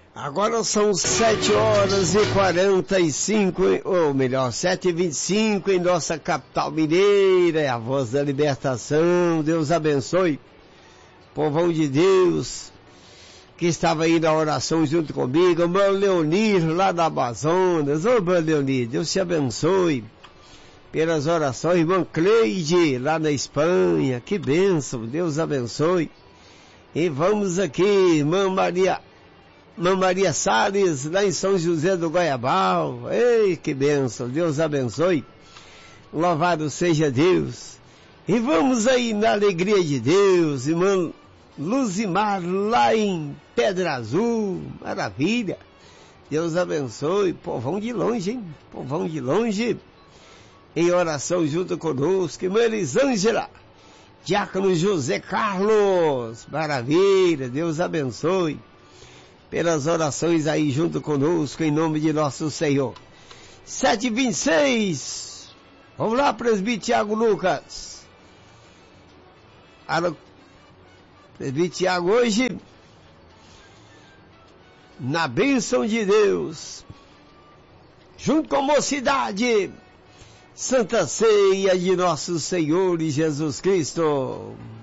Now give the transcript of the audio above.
Agora são 7h45, ou melhor, 7h25 em nossa capital mineira, é a voz da libertação. Deus abençoe, povão de Deus, que estava aí na oração junto comigo, o meu Leonir lá da Amazonas. Ô meu Leonir, Deus te abençoe pelas orações. Irmã Cleide lá na Espanha, que bênção, Deus abençoe. E vamos aqui, irmã Maria Salles, lá em São José do Goiabal. Ei, que bênção, Deus abençoe. Louvado seja Deus. E vamos aí na alegria de Deus, irmã Luzimar, lá em Pedra Azul. Maravilha. Deus abençoe. Povão de longe, hein? Povão de longe. Em oração junto conosco. Irmã Elisângela, Diácono José Carlos. Maravilha. Deus abençoe pelas orações aí junto conosco, em nome de nosso Senhor. 7h26. Vamos lá, presbítero Tiago Lucas. Presbítero Tiago, hoje, na bênção de Deus, junto com a mocidade, Santa Ceia de nosso Senhor e Jesus Cristo.